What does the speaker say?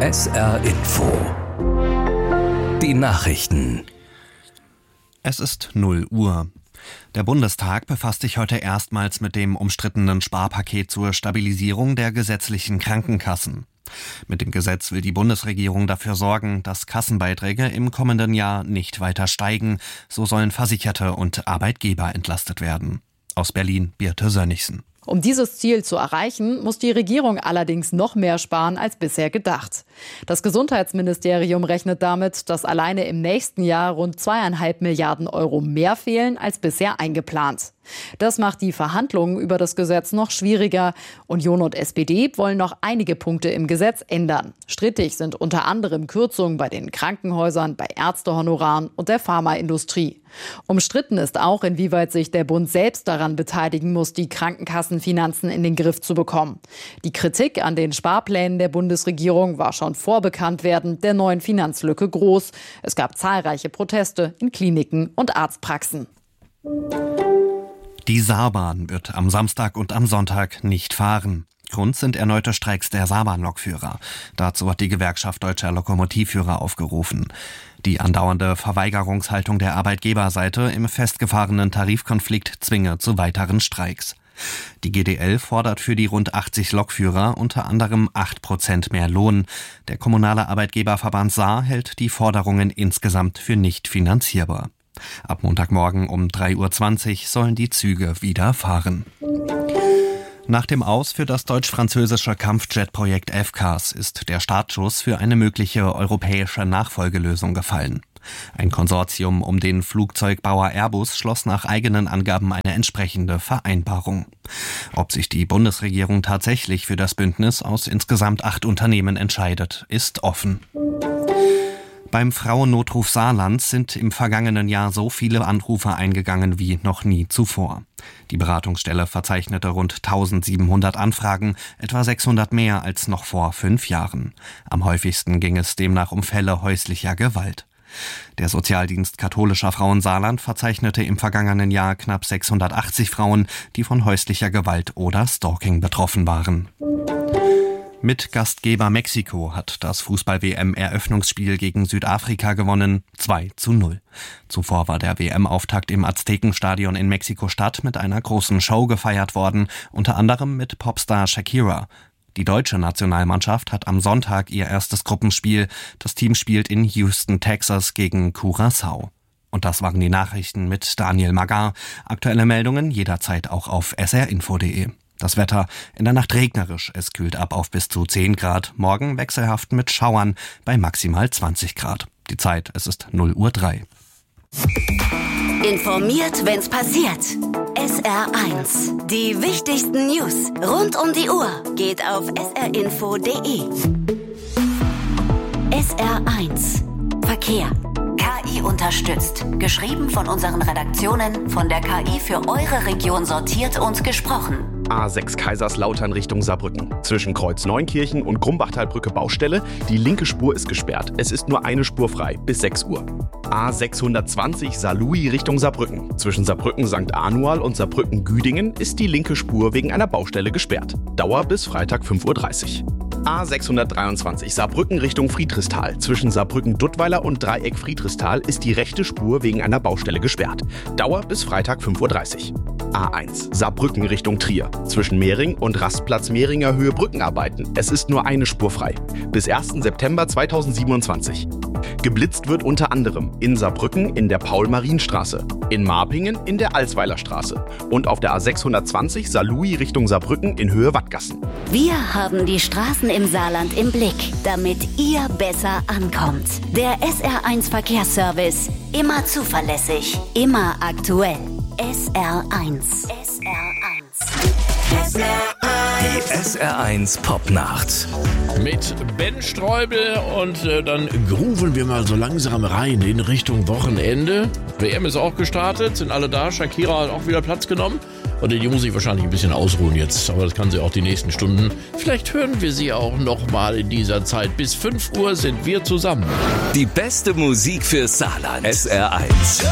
SR Info. Die Nachrichten. Es ist 0 Uhr. Der Bundestag befasst sich heute erstmals mit dem umstrittenen Sparpaket zur Stabilisierung der gesetzlichen Krankenkassen. Mit dem Gesetz will die Bundesregierung dafür sorgen, dass Kassenbeiträge im kommenden Jahr nicht weiter steigen. So sollen Versicherte und Arbeitgeber entlastet werden. Aus Berlin, Birte Sönnigsen. Um dieses Ziel zu erreichen, muss die Regierung allerdings noch mehr sparen als bisher gedacht. Das Gesundheitsministerium rechnet damit, dass alleine im nächsten Jahr rund 2,5 Milliarden Euro mehr fehlen als bisher eingeplant. Das macht die Verhandlungen über das Gesetz noch schwieriger. Union und SPD wollen noch einige Punkte im Gesetz ändern. Strittig sind unter anderem Kürzungen bei den Krankenhäusern, bei Ärztehonoraren und der Pharmaindustrie. Umstritten ist auch, inwieweit sich der Bund selbst daran beteiligen muss, die Krankenkassenfinanzen in den Griff zu bekommen. Die Kritik an den Sparplänen der Bundesregierung war schon vor Bekanntwerden der neuen Finanzlücke groß. Es gab zahlreiche Proteste in Kliniken und Arztpraxen. Die Saarbahn wird am Samstag und am Sonntag nicht fahren. Grund sind erneute Streiks der Saarbahn-Lokführer. Dazu hat die Gewerkschaft Deutscher Lokomotivführer aufgerufen. Die andauernde Verweigerungshaltung der Arbeitgeberseite im festgefahrenen Tarifkonflikt zwinge zu weiteren Streiks. Die GDL fordert für die rund 80 Lokführer unter anderem 8% mehr Lohn. Der kommunale Arbeitgeberverband Saar hält die Forderungen insgesamt für nicht finanzierbar. Ab Montagmorgen um 3:20 Uhr sollen die Züge wieder fahren. Nach dem Aus für das deutsch-französische Kampfjet-Projekt FCAS ist der Startschuss für eine mögliche europäische Nachfolgelösung gefallen. Ein Konsortium um den Flugzeugbauer Airbus schloss nach eigenen Angaben eine entsprechende Vereinbarung. Ob sich die Bundesregierung tatsächlich für das Bündnis aus insgesamt 8 Unternehmen entscheidet, ist offen. Beim Frauennotruf Saarlands sind im vergangenen Jahr so viele Anrufe eingegangen wie noch nie zuvor. Die Beratungsstelle verzeichnete rund 1700 Anfragen, etwa 600 mehr als noch vor 5 Jahren. Am häufigsten ging es demnach um Fälle häuslicher Gewalt. Der Sozialdienst katholischer Frauen Saarland verzeichnete im vergangenen Jahr knapp 680 Frauen, die von häuslicher Gewalt oder Stalking betroffen waren. Mit Gastgeber Mexiko hat das Fußball-WM-Eröffnungsspiel gegen Südafrika gewonnen, 2:0. Zuvor war der WM-Auftakt im Aztekenstadion in Mexiko-Stadt mit einer großen Show gefeiert worden, unter anderem mit Popstar Shakira. Die deutsche Nationalmannschaft hat am Sonntag ihr erstes Gruppenspiel. Das Team spielt in Houston, Texas gegen Curaçao. Und das waren die Nachrichten mit Daniel Magar. Aktuelle Meldungen jederzeit auch auf srinfo.de. Das Wetter in der Nacht regnerisch, es kühlt ab auf bis zu 10 Grad. Morgen wechselhaft mit Schauern bei maximal 20 Grad. Die Zeit, es ist 0:03 Uhr. Informiert, wenn's passiert. SR1. Die wichtigsten News rund um die Uhr geht auf srinfo.de. SR1. Verkehr. KI unterstützt. Geschrieben von unseren Redaktionen, von der KI für eure Region sortiert und gesprochen. A6 Kaiserslautern Richtung Saarbrücken. Zwischen Kreuz Neunkirchen und Grumbachtalbrücke Baustelle. Die linke Spur ist gesperrt. Es ist nur eine Spur frei bis 6 Uhr. A620 Saarlouis Richtung Saarbrücken. Zwischen Saarbrücken St. Anual und Saarbrücken Güdingen ist die linke Spur wegen einer Baustelle gesperrt. Dauer bis Freitag 5:30 Uhr. A623 Saarbrücken Richtung Friedrichsthal. Zwischen Saarbrücken-Duttweiler und Dreieck Friedrichsthal ist die rechte Spur wegen einer Baustelle gesperrt. Dauer bis Freitag 5:30 Uhr. A1 Saarbrücken Richtung Trier. Zwischen Mehring und Rastplatz Mehringer Höhe Brückenarbeiten. Es ist nur eine Spur frei. Bis 1. September 2027. Geblitzt wird unter anderem in Saarbrücken in der Paul-Marien-Straße, in Marpingen in der Alsweiler Straße und auf der A620 Saarlouis Richtung Saarbrücken in Höhe Wattgassen. Wir haben die Straßen im Saarland im Blick, damit ihr besser ankommt. Der SR1 Verkehrsservice. Immer zuverlässig, immer aktuell. SR1. Die SR1 Popnacht. Mit Ben Streubel und dann grooven wir mal so langsam rein in Richtung Wochenende. WM ist auch gestartet, sind alle da. Shakira hat auch wieder Platz genommen. Und die muss sich wahrscheinlich ein bisschen ausruhen jetzt, aber das kann sie auch die nächsten Stunden. Vielleicht hören wir sie auch noch mal in dieser Zeit. Bis 5 Uhr sind wir zusammen. Die beste Musik für Saarland. SR1.